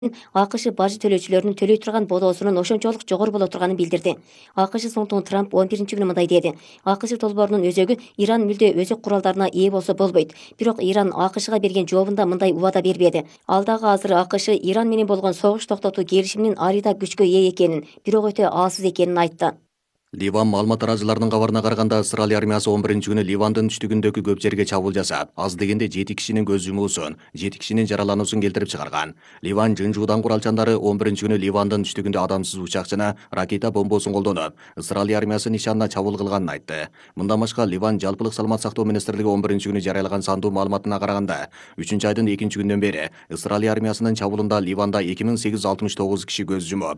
АКШ бажы төлөөчүлөрүнүн төлөй турган болоосунун ошончолук жогору боло турганын билдирди. АКШ соңтугу Трамп 11 күнү мындай деди. АКШ долбоорунун өзөгү Иран мүлдө өзөк куралдарына ээ болсо болбойт. Бирок Иран АКШга берген жообунда мындай убада бербеди. Ал дагы азыр АКШ Иран менен болгон согуш токтотуу келишиминин арыйда күчкө ээ экенин, бирок өтө аалсыз экенин айтты. Ливан маалымат тараачыларынын кабарына караганда, Исраил армиясы 11-күнү Ливандын түштүгүндөгү көп жерге чабуул жасап, аз дегенде 7 кишинин көз жумуусун, 7 кишинин жаралануусун келтирип чыгарган. Ливан жын-жуудан куралчандары 11-күнү Ливандын түштүгүндө адамсыз учак жана ракета бомбосун колдонуп, Исраил армиясы нишанына чабуул кылганын айтты. Мындан башка Ливан жалпылык саламат сактоо министрлиги 11-күнү жарыялаган сандуу маалыматына караганда, 3-айдын 2-күнүнөн бери Исраил армиясынын чабуулунда Ливанда 2869 киши көз жумуп,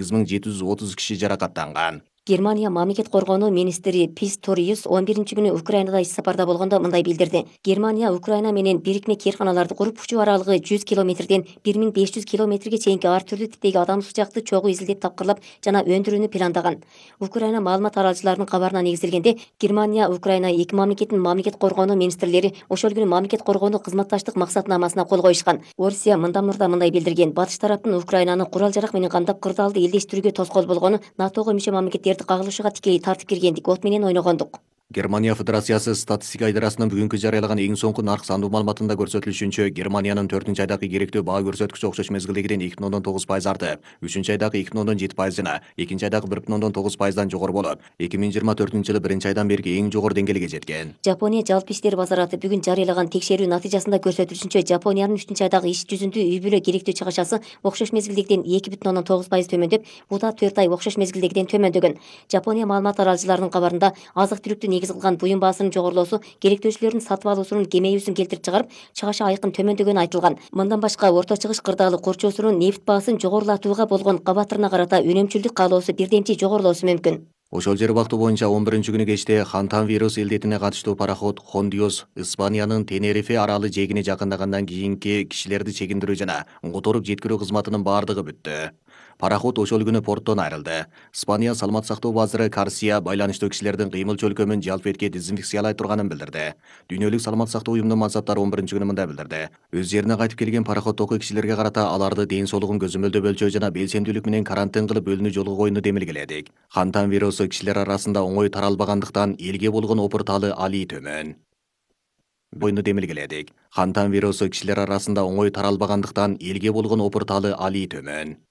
8730 киши жаракаттанган. Германия мамлекет коргонуу министри Писториус 11-күнү Украинада иш сапарда болгондо мындай билдирди. Германия Украина менен бирикме керканаларды куруп, учуу аралыгы 100 километрден 1500 километрге чейинки ар түрдүү типтеги адамсыз учакты чогуу изилдеп тапкырлап жана өндүрүүнү пландаган. Украина маалымат тараачыларынын кабарына негизделгенде, Германия Украина эки мамлекеттин мамлекет коргонуу министрлери ошол күнү мамлекет коргонуу кызматташтык максатнамасына кол коюшкан. Орусия мындан мурда мындай билдирген: батыш тараптын Украинаны курал жарак менен камдап, кырдаалды элдештирүүгө тоскоол болгону, НАТОго мүчө мамлекеттерди кагылышууга тикелей тартып киргендик, от менен ойногондук. Германия Федерациясы статистика идарасынын бүгүнкү жарыялаган эң соңку нарк сандуу маалыматында көрсөтүлүшүнчө, Германиянын 4-айдагы керектүү баа көрсөткүчү окшош мезгилдегиден 2,9% артып, 3-айдагы 2,7% жана 2-айдагы 1,9%дан жогору болуп, 2024-жылы 1-айдан берки эң жогору деңгээлге жеткен. Жапония жалпы иштер базараты бүгүн жарыялаган текшерүү натыйжасында көрсөтүлүшүнчө, Жапониянын 3-айдагы иш жүзүндө үй бүлө керектүү чыгышасы окшош мезгилдегиден 2,9% төмөндөп, буда 4 ай окшош мезгилдегиден төмөндөгөн. Жапония маалымат тараачыларынын кабарында, азык-түлүктү негиз кылган буюм баасынын жогорулоосу керектөөчүлөрдүн сатып алуусунун кемейүүсүн келтирип чыгарып, чыгашы айкын төмөндөгөнү айтылган. Мындан башка, Орто Чыгыш кырдаалы курчоосунун нефть баасын жогорулатууга болгон кабатырына карата үнөмчүлдүк каалоосу бирдемчи жогорулоосу мүмкүн. Ошол жер убакыты боюнча 11-күнү кечте Хантан вирус илдетине катыштуу пароход Хондиос Испаниянын Тенерифе аралы жээгине жакындагандан кийинки кишилерди чегиндирүү жана которуп жеткирүү кызматынын баардыгы бүттү. Пароход ошол күнү порттон айрылды. Испания саламат сактоо базары Карсия байланыштуу кишилердин кыймыл чөлкөмүн жалп этке дезинфекциялай турганын билдирди. Дүйнөлүк саламат сактоо уюмунун мансаптары 11-күнү мындай билдирди. Өз жерине кайтып келген пароходдогу кишилерге карата аларды ден соолугун көзөмөлдөп өлчөө жана белсендүүлүк менен карантин кылып өлүнүү жолго койууну демилгеледик. Хантан вирусу кишилер арасында оңой таралбагандыктан элге болгон опуртаалы алий төмөн. Хантан вирусу кишилер арасында оңой таралбагандыктан элге болгон опуртаалы алий төмөн.